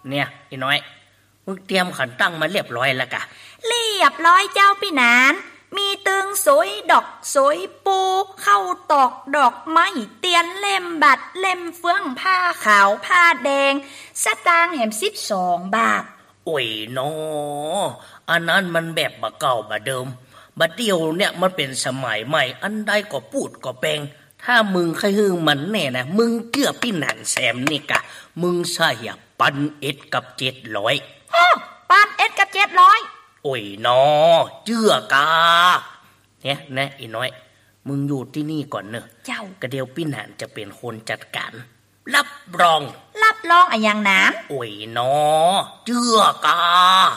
เนี่ยอีน้อยมึงเตรียมขันตั้งมาเรียบร้อยแล้วกะเรียบร้อยเจ้าพี่นานมีตึงสวยดอกสวยปูเข้าตอกดอกไม้เตียนเล่มบัตรเล่มเฟื่องผ้าขาวผ้าแดงสตางค์แหม12 บาทโอ้ยนออันนั้นมันแบบบะเก่าบะเดิมบัดเดียวเนี่ยมันเป็นสมัยใหม่อันใดก็พูดก็แปลงถ้ามึงใครหึงมันแน่นะมึงเกือบพี่หนันแซมนี่กะมึงใช่อะปันเอ็ดกับ700 อ้อปันเอ็ดกับ700 โอ้ยนอเจือกาเนี่ยนะอีน้อยมึงอยู่ที่นี่ก่อนเนอะเจ้ากระเดียวพี่หนันจะเป็นคนจัดการรับรองอะยังนั้นโอ้ยนอเจือกา